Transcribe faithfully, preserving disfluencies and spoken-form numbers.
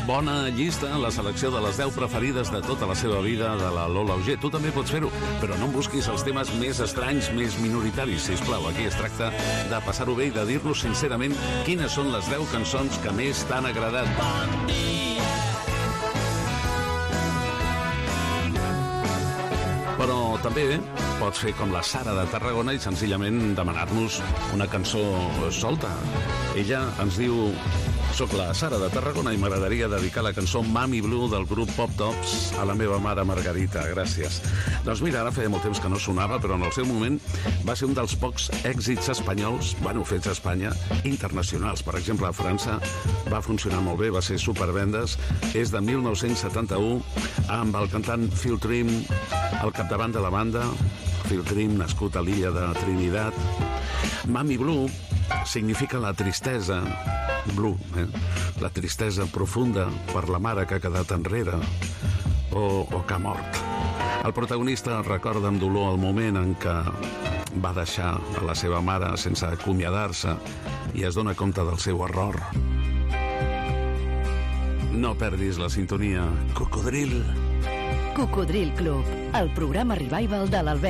Bona llista, la selecció de les deu preferides de tota la seva vida de la Lola Auger. Tu també pots fer-ho, però no em busquis els temes més estranys, més minoritaris, sisplau. Aquí es tracta de passar-ho bé i de dir-nos sincerament quines són les deu cançons que més t'han agradat. Bon dia. Però també pots fer com la Sara de Tarragona i senzillament demanar-nos una cançó solta. Ella ens diu: soc la Sara de Tarragona i m'agradaria dedicar la cançó Mami Blue del grup Pop Tops a la meva mare Margarita. Gràcies. Doncs mira, ara feia molt temps que no sonava, però en el seu moment va ser un dels pocs èxits espanyols, bueno, fets a Espanya, internacionals. Per exemple, a França va funcionar molt bé, va ser supervendes. És de mil nou-cents setanta-u, amb el cantant Phil Trim al capdavant de la banda. Phil Trim, nascut a l'illa de Trinidad. Mami Blue significa la tristesa, blue, eh? la tristesa profunda per la mare que ha quedat enrere o, o que ha mort. El protagonista recorda amb dolor el moment en què va deixar a la seva mare sense acomiadar-se i es dona compte del seu error. No perdis la sintonia. Cocodril. Cocodril Club, el programa revival de l'Albert